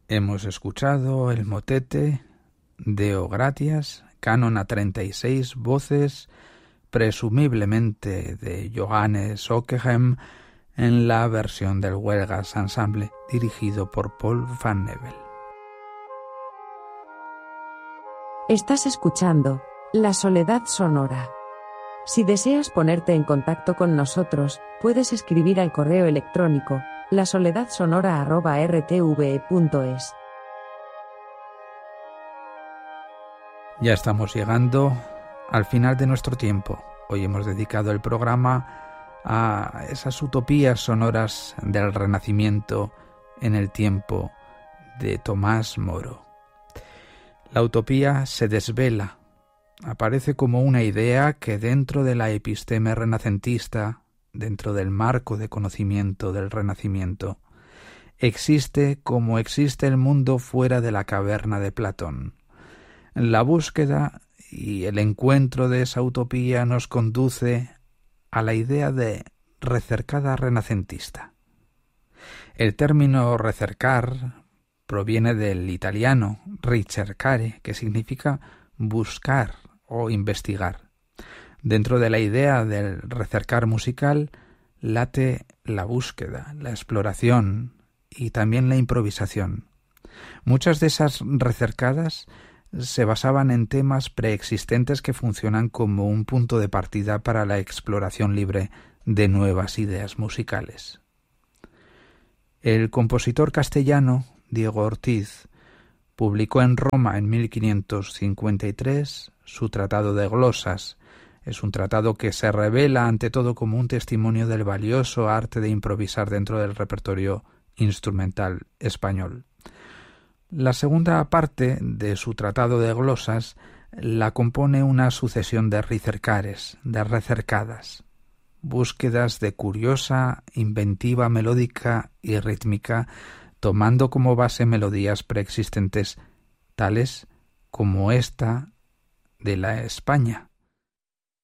Hemos escuchado el motete Deo Gratias, canon a 36 voces, presumiblemente de Johannes Ockeghem, en la versión del Huelgas Ensemble, dirigido por Paul Van Nevel. Estás escuchando La Soledad Sonora. Si deseas ponerte en contacto con nosotros, puedes escribir al correo electrónico lasoledadsonora@rtve.es. Ya estamos llegando al final de nuestro tiempo. Hoy hemos dedicado el programa a esas utopías sonoras del Renacimiento en el tiempo de Tomás Moro. La utopía se desvela, aparece como una idea que dentro de la episteme renacentista, dentro del marco de conocimiento del Renacimiento, existe como existe el mundo fuera de la caverna de Platón. La búsqueda y el encuentro de esa utopía nos conduce a la idea de recercada renacentista. El término recercar proviene del italiano ricercare, que significa buscar o investigar. Dentro de la idea del recercar musical late la búsqueda, la exploración y también la improvisación. Muchas de esas recercadas se basaban en temas preexistentes que funcionan como un punto de partida para la exploración libre de nuevas ideas musicales. El compositor castellano Diego Ortiz publicó en Roma en 1553 su Tratado de Glosas. Es un tratado que se revela ante todo como un testimonio del valioso arte de improvisar dentro del repertorio instrumental español. La segunda parte de su Tratado de Glosas la compone una sucesión de ricercares, de recercadas, búsquedas de curiosa inventiva melódica y rítmica, tomando como base melodías preexistentes, tales como esta de la España,